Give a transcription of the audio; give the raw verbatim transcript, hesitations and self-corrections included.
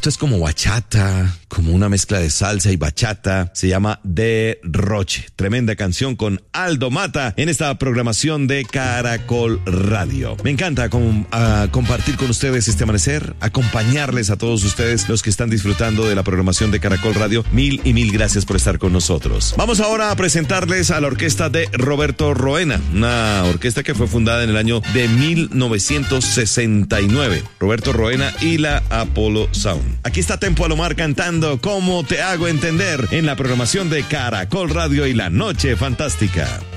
Esto es como bachata, como una mezcla de salsa y bachata. Se llama Derroche. Tremenda canción con Aldo Mata en esta programación de Caracol Radio. Me encanta com- uh, compartir con ustedes este amanecer, acompañarles a todos ustedes, los que están disfrutando de la programación de Caracol Radio. Mil y mil gracias por estar con nosotros. Vamos ahora a presentarles a la orquesta de Roberto Roena, una orquesta que fue fundada en el año de mil novecientos sesenta y nueve. Roberto Roena y la Apollo Sound. Aquí está Tempo Alomar cantando ¿Cómo te hago entender? En la programación de Caracol Radio y la Noche Fantástica.